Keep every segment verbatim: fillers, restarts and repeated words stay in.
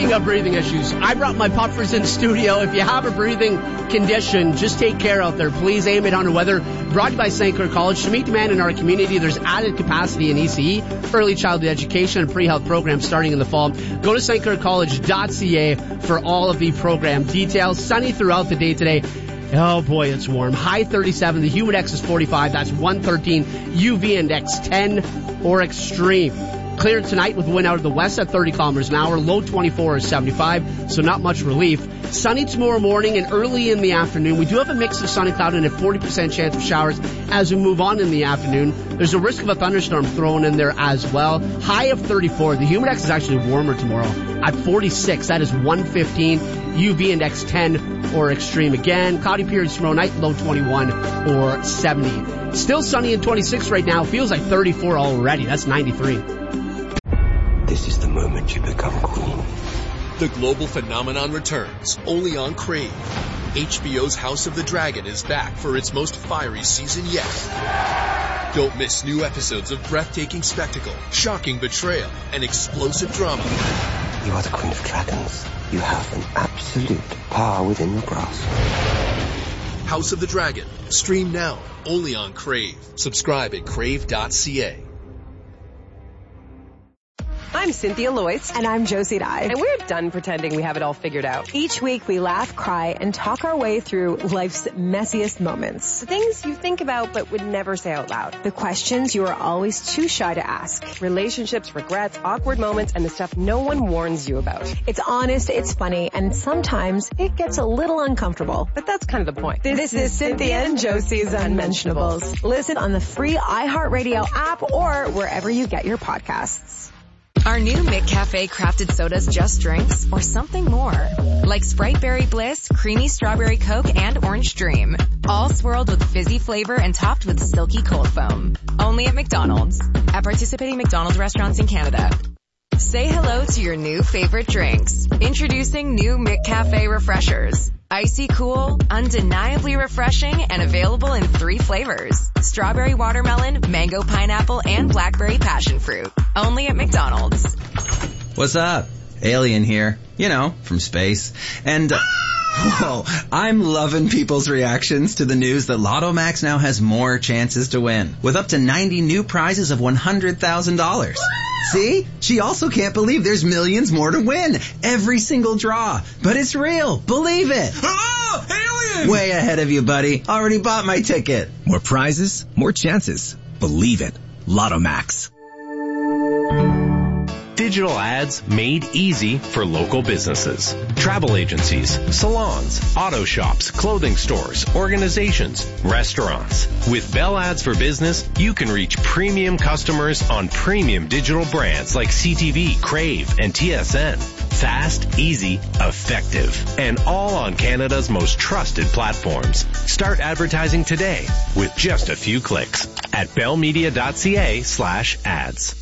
Speaking of breathing issues, I brought my puffers in studio. If you have a breathing condition, just take care out there. Please. A M eight hundred weather brought to you by Saint Clair College. To meet demand in our community, there's added capacity in E C E, early childhood education, and pre-health programs starting in the fall. Go to st clair college dot c a for all of the program details. Sunny throughout the day today. Oh boy, it's warm. High thirty-seven. The humid index is forty-five. That's one thirteen. U V index ten or extreme. Clear tonight with wind out of the west at thirty kilometers an hour. Low twenty-four or seventy-five, so not much relief. Sunny tomorrow morning and early in the afternoon. We do have a mix of sunny cloud and a forty percent chance of showers as we move on in the afternoon. There's a risk of a thunderstorm thrown in there as well. High of thirty-four. The humid index is actually warmer tomorrow at forty-six. That is one fifteen. U V index ten or extreme again. Cloudy periods tomorrow night. Low twenty-one or seventy. Still sunny and twenty-six right now. Feels like thirty-four already. That's ninety-three. This is the moment you become queen. The global phenomenon returns, only on Crave. H B O's House of the Dragon is back for its most fiery season yet. Don't miss new episodes of breathtaking spectacle, shocking betrayal, and explosive drama. You are the Queen of Dragons. You have an absolute power within your grasp. House of the Dragon. Stream now, only on Crave. Subscribe at crave dot c a. I'm Cynthia Loyce. And I'm Josie Dye. And we're done pretending we have it all figured out. Each week we laugh, cry, and talk our way through life's messiest moments. The things you think about but would never say out loud. The questions you are always too shy to ask. Relationships, regrets, awkward moments, and the stuff no one warns you about. It's honest, it's funny, and sometimes it gets a little uncomfortable. But that's kind of the point. This, this is Cynthia and Josie's Unmentionables. Listen on the free iHeartRadio app or wherever you get your podcasts. Are new McCafe crafted sodas just drinks or something more? Like Sprite Berry Bliss, Creamy Strawberry Coke, and Orange Dream. All swirled with fizzy flavor and topped with silky cold foam. Only at McDonald's. At participating McDonald's restaurants in Canada. Say hello to your new favorite drinks. Introducing new McCafe Refreshers. Icy cool, undeniably refreshing, and available in three flavors. Strawberry watermelon, mango pineapple, and blackberry passion fruit. Only at McDonald's. What's up? Alien here. You know, from space. And, uh, whoa, I'm loving people's reactions to the news that Lotto Max now has more chances to win. With up to ninety new prizes of one hundred thousand dollars. See? She also can't believe there's millions more to win. Every single draw. But it's real. Believe it. Oh, alien! Way ahead of you, buddy. Already bought my ticket. More prizes, more chances. Believe it. Lotto Max. Digital ads made easy for local businesses. Travel agencies, salons, auto shops, clothing stores, organizations, restaurants. With Bell Ads for Business, you can reach premium customers on premium digital brands like C T V, Crave, and T S N. Fast, easy, effective, and all on Canada's most trusted platforms. Start advertising today with just a few clicks at bellmedia dot c a slash ads.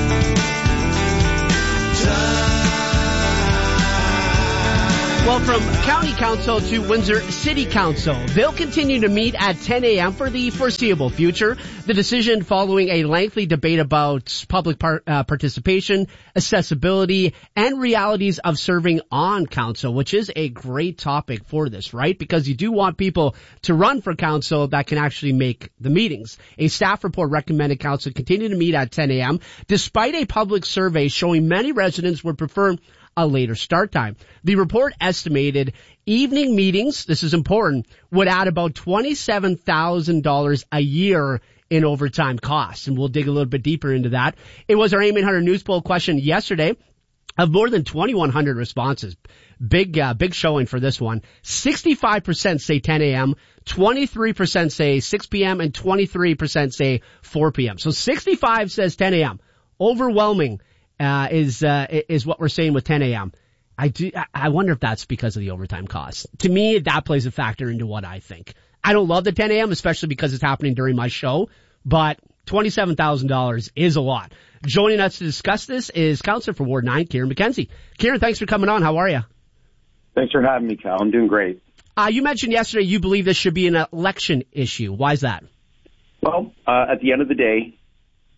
Well, from County Council to Windsor City Council, they'll continue to meet at ten a.m. for the foreseeable future. The decision following a lengthy debate about public par- uh, participation, accessibility, and realities of serving on council, which is a great topic for this, right? Because you do want people to run for council that can actually make the meetings. A staff report recommended council continue to meet at ten a.m. despite a public survey showing many residents would prefer a later start time. The report estimated evening meetings, this is important, would add about twenty-seven thousand dollars a year in overtime costs. And we'll dig a little bit deeper into that. It was our A M eight hundred News Poll question yesterday of more than twenty-one hundred responses. Big, uh, big showing for this one. sixty-five percent say ten a.m., twenty-three percent say six p.m., and twenty-three percent say four p.m. So sixty-five says ten a.m. Overwhelming. Uh, is, uh, is what we're saying with ten a.m. I do, I wonder if that's because of the overtime costs. To me, that plays a factor into what I think. I don't love the ten a.m., especially because it's happening during my show, but twenty-seven thousand dollars is a lot. Joining us to discuss this is Councillor for Ward nine, Kieran McKenzie. Kieran, thanks for coming on. How are you? Thanks for having me, Cal. I'm doing great. Uh, you mentioned yesterday you believe this should be an election issue. Why is that? Well, uh, at the end of the day,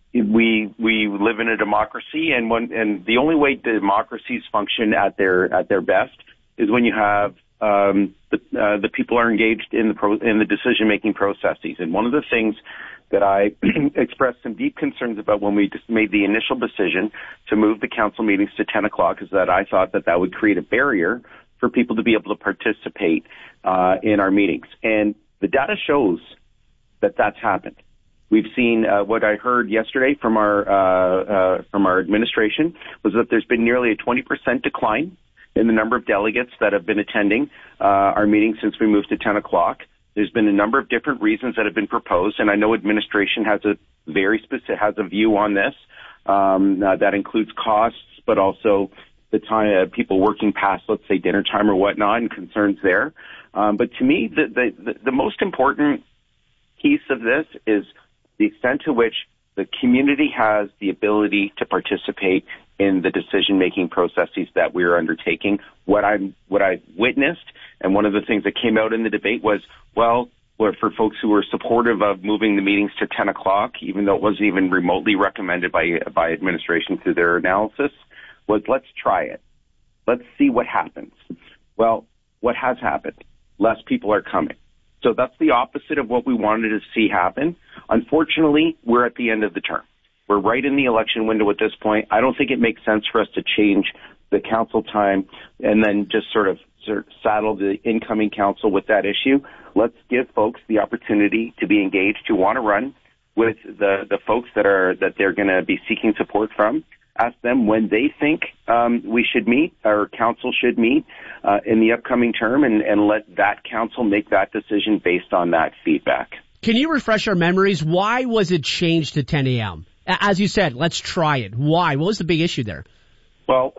we we live in a democracy, and when and the only way democracies function at their at their best is when you have um, the uh, the people are engaged in the pro, in the decision making processes. And one of the things that I expressed some deep concerns about when we just made the initial decision to move the council meetings to ten o'clock is that I thought that that would create a barrier for people to be able to participate uh, in our meetings. And the data shows that that's happened. We've seen uh, what I heard yesterday from our uh, uh, from our administration was that there's been nearly a twenty percent decline in the number of delegates that have been attending uh, our meetings since we moved to ten o'clock. There's been a number of different reasons that have been proposed, and I know administration has a very specific has a view on this. Um, uh, that includes costs, but also the time uh, people working past, let's say, dinner time or whatnot, and concerns there. Um, but to me, the, the the the most important piece of this is the extent to which the community has the ability to participate in the decision-making processes that we are undertaking. What I'm, what I witnessed, and one of the things that came out in the debate was, well, for folks who were supportive of moving the meetings to ten o'clock, even though it wasn't even remotely recommended by by administration through their analysis, was let's try it. Let's see what happens. Well, what has happened? Less people are coming. So that's the opposite of what we wanted to see happen. Unfortunately, we're at the end of the term. We're right in the election window at this point. I don't think it makes sense for us to change the council time and then just sort of, sort of saddle the incoming council with that issue. Let's give folks the opportunity to be engaged, to want to run with the, the folks that are that they're going to be seeking support from. Ask them when they think um, we should meet, or council should meet uh, in the upcoming term, and, and let that council make that decision based on that feedback. Can you refresh our memories? Why was it changed to ten a.m.? As you said, let's try it. Why? What was the big issue there? Well,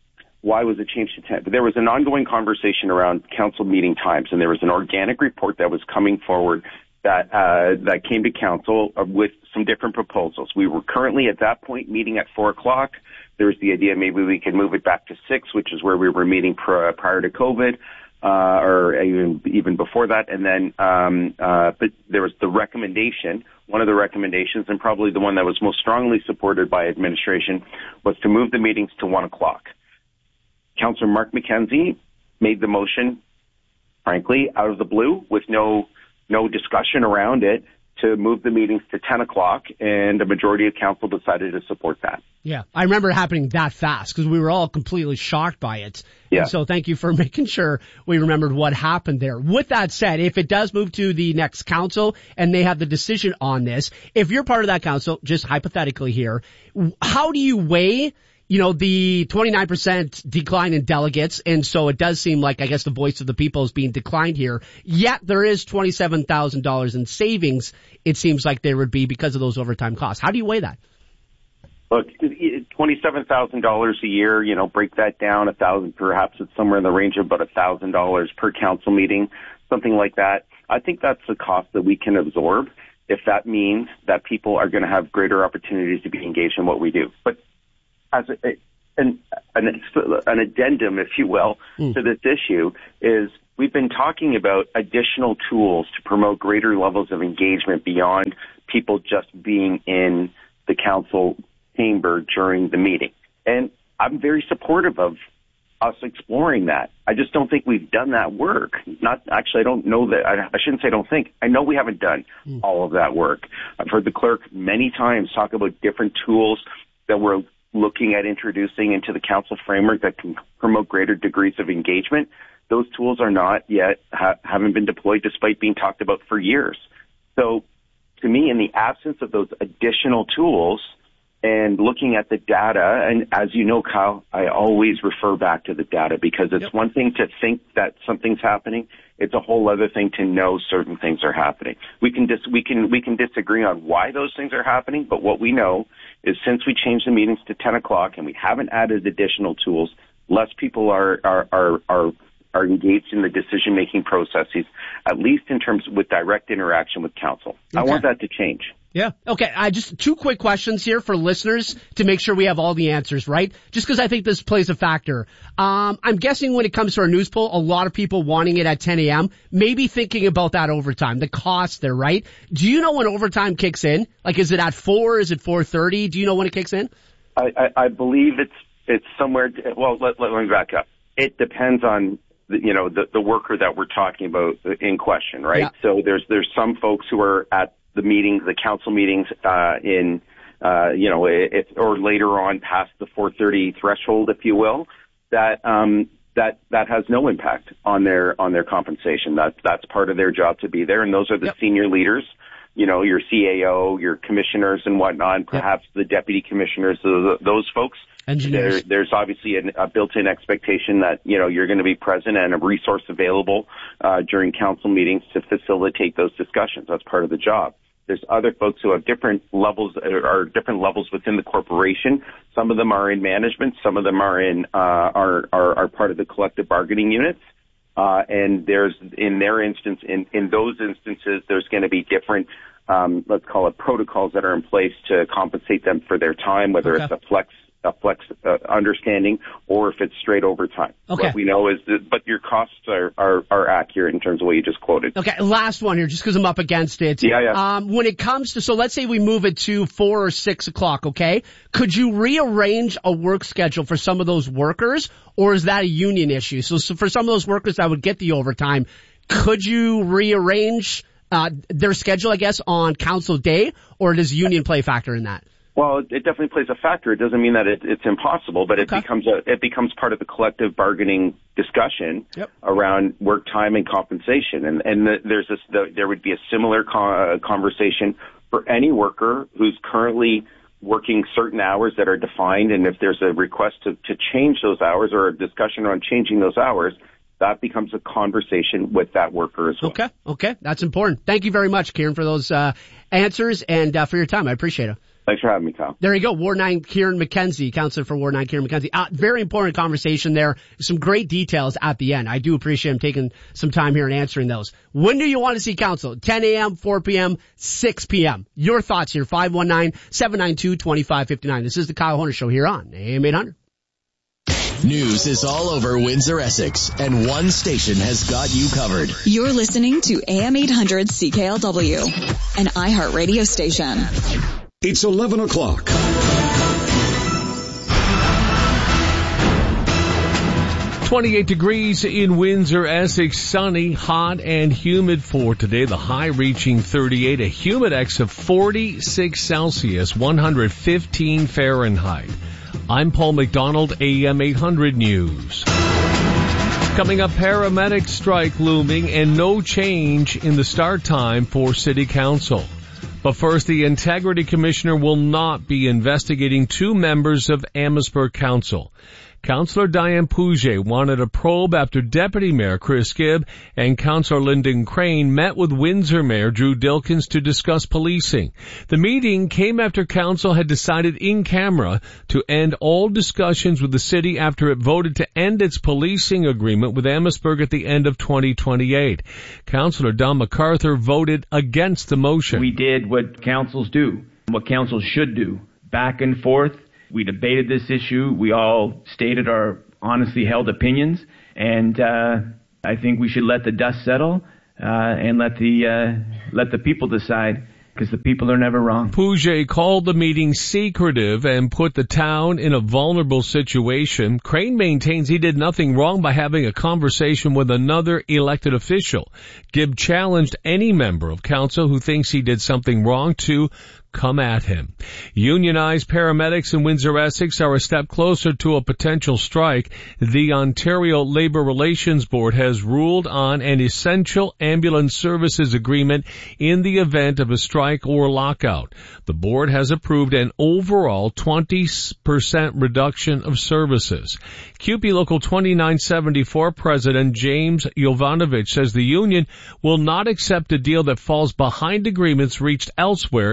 why was it changed to ten? There was an ongoing conversation around council meeting times, and there was an organic report that was coming forward that uh, that came to council with some different proposals. We were currently at that point meeting at four o'clock. There was the idea maybe we could move it back to six, which is where we were meeting pr- prior to COVID, uh, or even even before that. And then, um, uh, but there was the recommendation. One of the recommendations, and probably the one that was most strongly supported by administration, was to move the meetings to one o'clock. Councillor Mark McKenzie made the motion, frankly, out of the blue, with no no discussion around it, to move the meetings to ten o'clock, and a majority of council decided to support that. Yeah, I remember it happening that fast because we were all completely shocked by it. Yeah. And so thank you for making sure we remembered what happened there. With that said, if it does move to the next council and they have the decision on this, if you're part of that council, just hypothetically here, how do you weigh, you know, the twenty-nine percent decline in delegates, and so it does seem like, I guess, the voice of the people is being declined here, yet there is twenty-seven thousand dollars in savings, it seems like there would be, because of those overtime costs. How do you weigh that? Look, twenty-seven thousand dollars a year, you know, break that down, a thousand, perhaps it's somewhere in the range of about one thousand dollars per council meeting, something like that. I think that's the cost that we can absorb if that means that people are going to have greater opportunities to be engaged in what we do. But as a, an, an, an addendum, if you will, mm. to this issue is we've been talking about additional tools to promote greater levels of engagement beyond people just being in the council chamber during the meeting. And I'm very supportive of us exploring that. I just don't think we've done that work. Not actually, I don't know that. I, I shouldn't say I don't think. I know we haven't done mm. all of that work. I've heard the clerk many times talk about different tools that we're looking at introducing into the council framework that can promote greater degrees of engagement. Those tools are not yet, ha- haven't been deployed despite being talked about for years. So to me, in the absence of those additional tools and looking at the data, and as you know, Kyle, I always refer back to the data because it's yep. one thing to think that something's happening. It's a whole other thing to know certain things are happening. We can dis- we can we can disagree on why those things are happening, but what we know is since we changed the meetings to ten o'clock and we haven't added additional tools, less people are are are are, are engaged in the decision making processes, at least in terms with direct interaction with council. Okay. I want that to change. Yeah. Okay. I just two quick questions here for listeners to make sure we have all the answers, right? Just because I think this plays a factor. Um, I'm guessing when it comes to our news poll, a lot of people wanting it at ten a.m., maybe thinking about that overtime, the cost there, right? Do you know when overtime kicks in? Like, is it at four? Is it four thirty? Do you know when it kicks in? I, I, I believe it's it's somewhere. Well, let, let, let me back up. It depends on the, you know the, the worker that we're talking about in question, right? Yeah. So there's there's some folks who are at the meetings, the council meetings, uh, in, uh, you know, it, or later on past the four thirty threshold, if you will, that, um, that, that has no impact on their, on their compensation. That's, that's part of their job to be there. And those are the yep. senior leaders, you know, your C A O, your commissioners and whatnot, and perhaps yep. the deputy commissioners, those, those folks. Engineers. There, there's obviously an, a built-in expectation that, you know, you're going to be present and a resource available, uh, during council meetings to facilitate those discussions. That's part of the job. There's other folks who have different levels, or different levels within the corporation. Some of them are in management. Some of them are in, uh, are, are, are part of the collective bargaining units. Uh, and there's, in their instance, in, in those instances, there's going to be different, um, let's call it protocols that are in place to compensate them for their time, whether okay. it's a flex, a flex uh, understanding, or if it's straight overtime. Okay. What we know is that, but your costs are, are, are accurate in terms of what you just quoted. Okay, last one here, just because I'm up against it. Yeah, yeah. Um, when it comes to, so let's say we move it to four or six o'clock, okay? Could you rearrange a work schedule for some of those workers, or is that a union issue? So, so for some of those workers that would get the overtime, could you rearrange uh, their schedule, I guess, on council day, or does union play a factor in that? Well, it definitely plays a factor. It doesn't mean that it, it's impossible, but okay. it becomes a, it becomes part of the collective bargaining discussion yep. around work time and compensation. And, and the, there's this, the, there would be a similar co- uh, conversation for any worker who's currently working certain hours that are defined. And if there's a request to, to change those hours or a discussion around changing those hours, that becomes a conversation with that worker as well. Okay. Okay. That's important. Thank you very much, Kieran, for those, uh, answers and, uh, for your time. I appreciate it. Thanks for having me, Kyle. There you go. Ward nine, Kieran McKenzie, Councillor for Ward nine, Kieran McKenzie. Uh, very important conversation there. Some great details at the end. I do appreciate him taking some time here and answering those. When do you want to see council? ten a.m., four p.m., six p.m. Your thoughts here, five one nine, seven nine two, two five five nine. This is the Kyle Horner Show here on A M eight hundred. News is all over Windsor, Essex, and one station has got you covered. You're listening to A M eight hundred C K L W, an iHeartRadio station. It's eleven o'clock. twenty-eight degrees in Windsor, Essex, sunny, hot, and humid for today. The high reaching thirty-eight, a humidex of forty-six Celsius, one hundred fifteen Fahrenheit. I'm Paul McDonald, A M eight hundred News. Coming up, paramedic strike looming and no change in the start time for City Council. But first, the Integrity Commissioner will not be investigating two members of Amherstburg Council. Councillor Diane Pouget wanted a probe after Deputy Mayor Chris Gibb and Councillor Lyndon Crane met with Windsor Mayor Drew Dilkins to discuss policing. The meeting came after Council had decided in camera to end all discussions with the city after it voted to end its policing agreement with Amherstburg at the end of twenty twenty-eight. Councillor Don MacArthur voted against the motion. We did what councils do, what councils should do, back and forth. We debated this issue. We all stated our honestly held opinions, and uh, I think we should let the dust settle uh, and let the uh, let the people decide, because the people are never wrong. Pouget called the meeting secretive and put the town in a vulnerable situation. Crane maintains he did nothing wrong by having a conversation with another elected official. Gibb challenged any member of council who thinks he did something wrong to come at him. Unionized paramedics in Windsor, Essex are a step closer to a potential strike. The Ontario Labour Relations Board has ruled on an essential ambulance services agreement in the event of a strike or lockout. The board has approved an overall twenty percent reduction of services. C U P E Local twenty-nine seventy-four President James Jovanovich says the union will not accept a deal that falls behind agreements reached elsewhere in the province.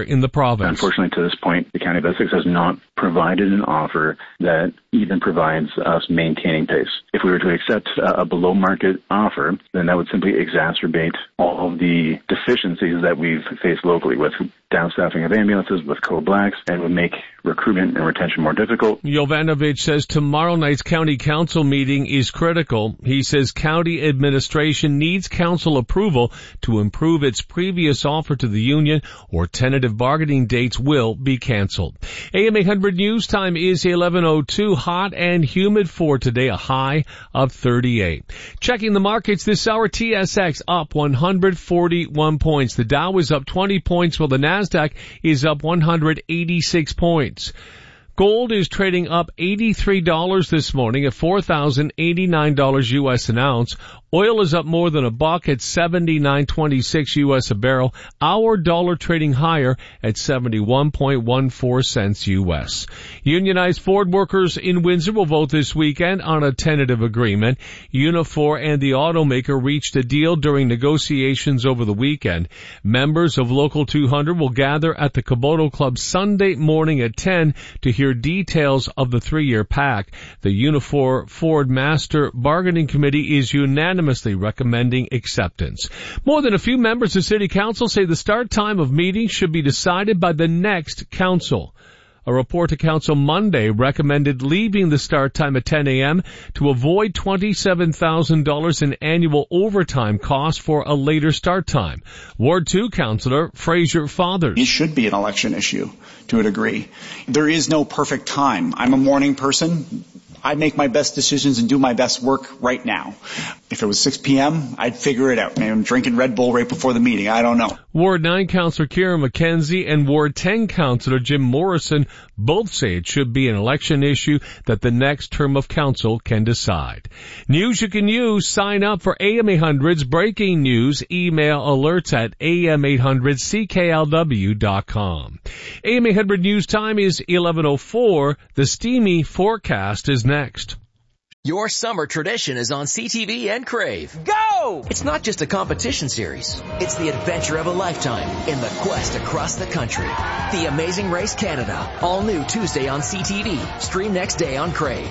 province. Unfortunately, to this point, the County of Essex has not provided an offer that even provides us maintaining pace. If we were to accept a below-market offer, then that would simply exacerbate all of the deficiencies that we've faced locally with downstaffing of ambulances, with co-blacks, and would make recruitment and retention more difficult. Jovanovich says tomorrow night's county council meeting is critical. He says county administration needs council approval to improve its previous offer to the union, or tentative bargaining dates will be canceled. A M eight hundred News Time is eleven oh two. Hot and humid for today, a high of thirty-eight. Checking the markets this hour, T S X up one hundred forty-one points. The Dow is up twenty points, while the Nasdaq is up one hundred eighty-six points. Gold is trading up eighty-three dollars this morning at four thousand eighty-nine dollars U S an ounce. Oil is up more than a buck at seventy-nine twenty-six U S a barrel. Our dollar trading higher at seventy-one point one four cents U S. Unionized Ford workers in Windsor will vote this weekend on a tentative agreement. Unifor and the automaker reached a deal during negotiations over the weekend. Members of Local two hundred will gather at the Caboto Club Sunday morning at ten to hear details of the three-year pact. The Unifor Ford Master Bargaining Committee is unanimous unanimously recommending acceptance. More than a few members of City Council say the start time of meetings should be decided by the next council. A report to Council Monday recommended leaving the start time at ten a.m. to avoid twenty-seven thousand dollars in annual overtime costs for a later start time. Ward two Councillor Fraser Fathers. It should be an election issue to a degree. There is no perfect time. I'm a morning person. I make my best decisions and do my best work right now. If it was six p.m., I'd figure it out. Maybe I'm drinking Red Bull right before the meeting. I don't know. Ward nine Councillor Kieran McKenzie and Ward ten Councillor Jim Morrison both say it should be an election issue that the next term of council can decide. News you can use. Sign up for A M eight hundred's breaking news email alerts at A M eight hundred C K L W dot com. A M eight hundred News Time is eleven oh four. The steamy forecast is next. Your summer tradition is on C T V and Crave. Go! It's not just a competition series. It's the adventure of a lifetime in the quest across the country. The Amazing Race Canada. All new Tuesday on C T V. Stream next day on Crave.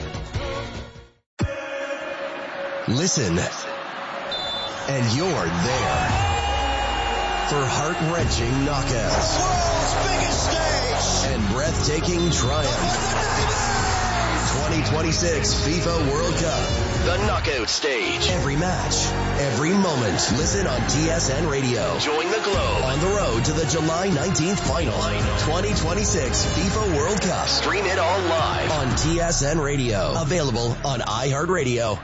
Listen. And you're there. For heart-wrenching knockouts. World's biggest stage. And breathtaking triumph. twenty twenty-six FIFA World Cup. The knockout stage. Every match. Every moment. Listen on T S N Radio. Join the Globe on the road to the July nineteenth final. twenty twenty-six FIFA World Cup. Stream it all live on T S N Radio. Available on iHeartRadio.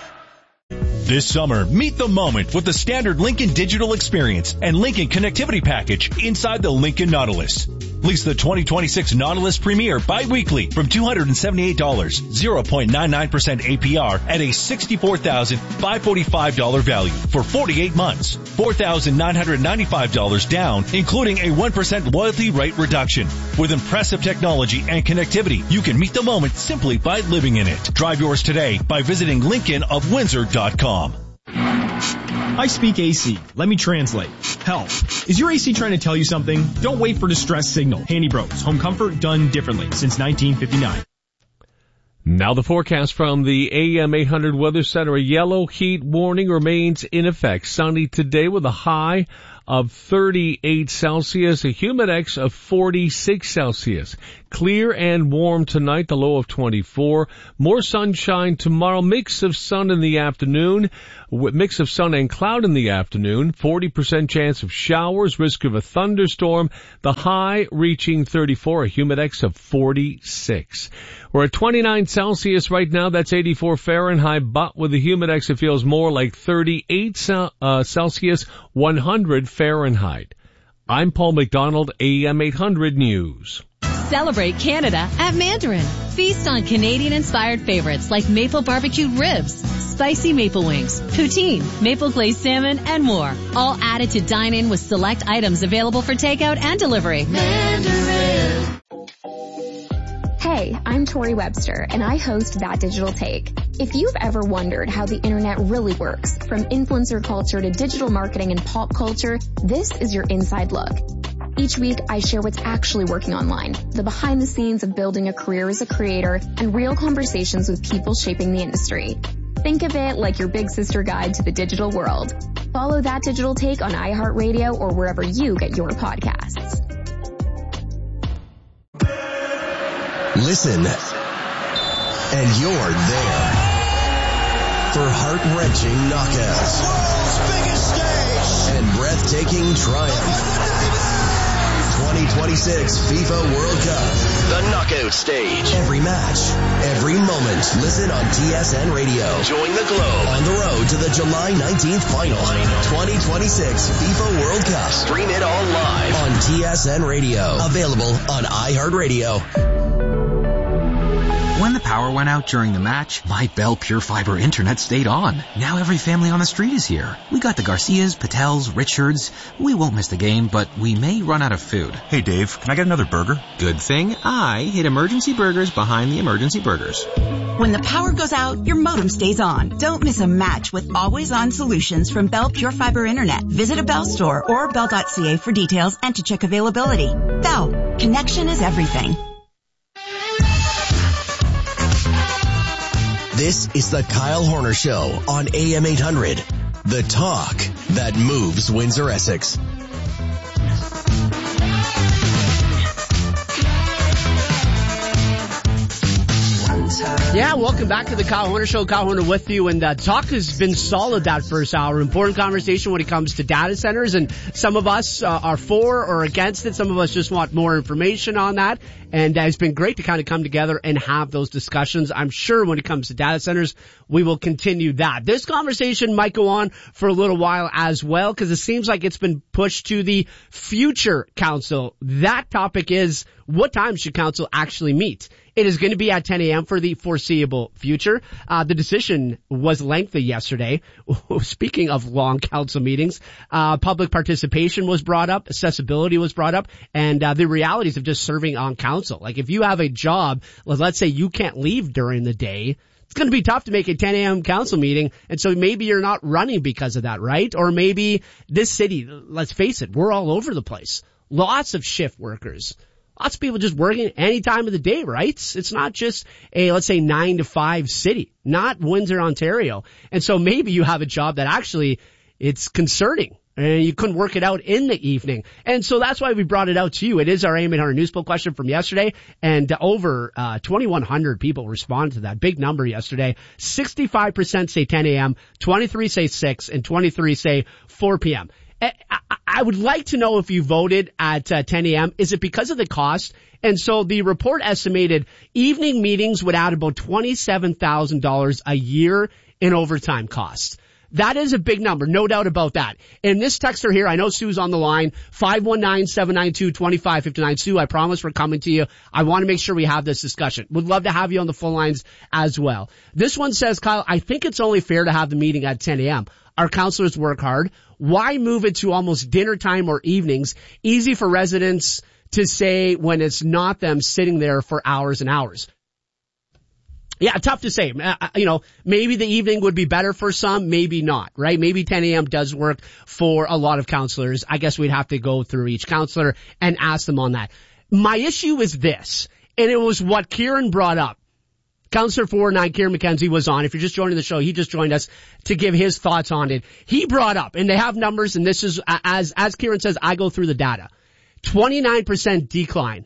This summer, meet the moment with the standard Lincoln Digital Experience and Lincoln Connectivity Package inside the Lincoln Nautilus. Lease the twenty twenty-six Nautilus Premier bi-weekly from two hundred seventy-eight dollars, zero point nine nine percent A P R at a sixty-four thousand five hundred forty-five dollars value for forty-eight months, four thousand nine hundred ninety-five dollars down, including a one percent loyalty rate reduction. With impressive technology and connectivity, you can meet the moment simply by living in it. Drive yours today by visiting Lincoln of Windsor dot com. I speak A C. Let me translate. Help. Is your A C trying to tell you something? Don't wait for distress signal. Handy Bros. Home comfort done differently since nineteen fifty-nine. Now the forecast from the A M eight hundred Weather Center. A yellow heat warning remains in effect. Sunny today with a high of thirty-eight Celsius, a humidex of forty-six Celsius. Clear and warm tonight, the low of twenty-four. More sunshine tomorrow, mix of sun in the afternoon, mix of sun and cloud in the afternoon, forty percent chance of showers, risk of a thunderstorm, the high reaching thirty-four, a humidex of forty-six. We're at twenty-nine Celsius right now, that's eighty-four Fahrenheit, but with the humidex it feels more like thirty-eight uh, Celsius, one hundred Fahrenheit. I'm Paul McDonald, A M eight hundred News. Celebrate Canada at Mandarin. Feast on Canadian-inspired favorites like maple barbecued ribs, spicy maple wings, poutine, maple glazed salmon, and more. All added to dine in with select items available for takeout and delivery. Mandarin. Hey, I'm Tori Webster, and I host That Digital Take. If you've ever wondered how the internet really works, from influencer culture to digital marketing and pop culture, this is your inside look. Each week, I share what's actually working online, the behind the scenes of building a career as a creator, and real conversations with people shaping the industry. Think of it like your big sister guide to the digital world. Follow That Digital Take on iHeartRadio or wherever you get your podcasts. Listen, and you're there for heart-wrenching knockouts, world's biggest stage, and breathtaking triumph. twenty twenty-six FIFA World Cup, the knockout stage. Every match, every moment. Listen on T S N Radio. Join the globe on the road to the July nineteenth final. twenty twenty-six FIFA World Cup. Stream it all live on T S N Radio. Available on iHeartRadio. When the power went out during the match, my Bell Pure Fiber internet stayed on. Now every family on the street is here. We got the Garcias, Patels, Richards. We won't miss the game, but we may run out of food. Hey Dave, can I get another burger? Good thing I hid Emergency Burgers behind the Emergency Burgers. When the power goes out, your modem stays on. Don't miss a match with always-on solutions from Bell Pure Fiber Internet. Visit a Bell store or bell dot c a for details and to check availability. Bell, connection is everything. This is the Kyle Horner Show on A M eight hundred. The talk that moves Windsor-Essex. Yeah, welcome back to the Kyle Horner Show. Kyle Horner with you, and uh, talk has been solid that first hour. Important conversation when it comes to data centers, and some of us uh, are for or against it. Some of us just want more information on that, and uh, it's been great to kind of come together and have those discussions. I'm sure when it comes to data centers, we will continue that. This conversation might go on for a little while as well, because it seems like it's been pushed to the future council. That topic is, what time should council actually meet? It is going to be at ten a.m. for the foreseeable future. Uh, the decision was lengthy yesterday. Speaking of long council meetings, uh, public participation was brought up, accessibility was brought up, and uh, the realities of just serving on council. Like if you have a job, let's say you can't leave during the day, it's going to be tough to make a ten a.m. council meeting, and so maybe you're not running because of that, right? Or maybe this city, let's face it, we're all over the place. Lots of shift workers. Lots of people just working any time of the day, right? It's not just a, let's say, nine to five city, not Windsor, Ontario. And so maybe you have a job that actually it's concerning and you couldn't work it out in the evening. And so that's why we brought it out to you. It is our A M eight hundred news poll question from yesterday, and over uh twenty-one hundred people responded to that. Big number yesterday. sixty-five percent say ten a.m., twenty-three say six, and twenty-three say four p.m. I would like to know if you voted at uh, ten a.m. Is it because of the cost? And so the report estimated evening meetings would add about twenty-seven thousand dollars a year in overtime costs. That is a big number, no doubt about that. And this texter here, I know Sue's on the line, five one nine, seven nine two, two five five nine. Sue, I promise we're coming to you. I want to make sure we have this discussion. Would love to have you on the phone lines as well. This one says, Kyle, I think it's only fair to have the meeting at ten a.m. Our councillors work hard. Why move it to almost dinner time or evenings? Easy for residents to say when it's not them sitting there for hours and hours. Yeah, tough to say. Uh, you know, maybe the evening would be better for some, maybe not, right? Maybe ten a.m. does work for a lot of councillors. I guess we'd have to go through each councillor and ask them on that. My issue is this, and it was what Kieran brought up. Councillor four nine, Kieran McKenzie, was on. If you're just joining the show, he just joined us to give his thoughts on it. He brought up, and they have numbers, and this is, as, as Kieran says, I go through the data. twenty-nine percent decline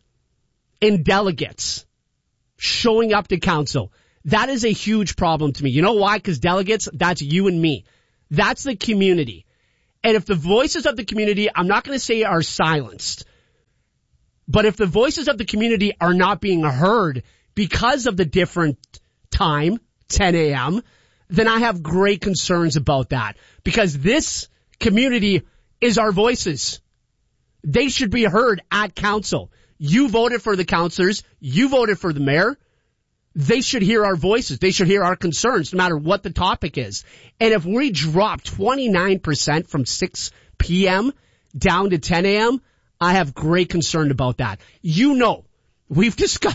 in delegates showing up to council. That is a huge problem to me. You know why? Because delegates, that's you and me. That's the community. And if the voices of the community, I'm not going to say are silenced, but if the voices of the community are not being heard because of the different time, ten a.m., then I have great concerns about that, because this community is our voices. They should be heard at council. You voted for the councillors. You voted for the mayor. They should hear our voices. They should hear our concerns, no matter what the topic is. And if we drop twenty-nine percent from six p.m. down to ten a.m., I have great concern about that. You know, we've discussed